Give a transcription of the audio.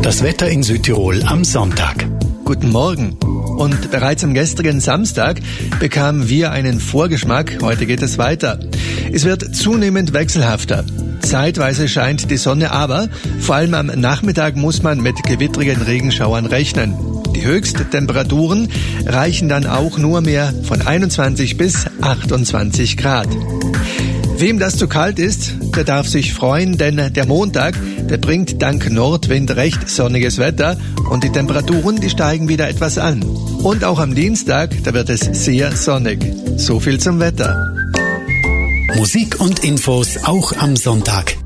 Das Wetter in Südtirol am Sonntag. Guten Morgen. Und bereits am gestrigen Samstag bekamen wir einen Vorgeschmack. Heute geht es weiter. Es wird zunehmend wechselhafter. Zeitweise scheint die Sonne, aber vor allem am Nachmittag muss man mit gewittrigen Regenschauern rechnen. Die Höchsttemperaturen reichen dann auch nur mehr von 21 bis 28 Grad. Wem das zu kalt ist, der darf sich freuen, denn der Montag, der bringt dank Nordwind recht sonniges Wetter und die Temperaturen, die steigen wieder etwas an. Und auch am Dienstag, da wird es sehr sonnig. So viel zum Wetter. Musik und Infos auch am Sonntag